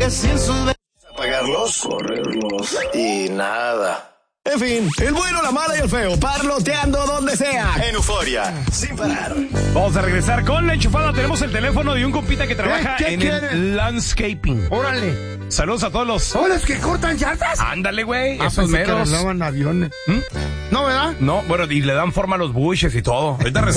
sin sus... Apagarlos, correrlos y nada. En fin, el bueno, la mala y el feo, parloteando donde sea. En Euforia, sin parar. Vamos a regresar con la enchufada. Tenemos el teléfono de un compita que trabaja ¿Qué en quiere? el landscaping. Órale. Saludos a todos los... ¿O los que cortan llantas? Ándale, güey, Pensé esos que meros. arreglaban aviones. ¿Mm? No, ¿verdad? No, bueno, y le dan forma a los bushes y todo. Ahorita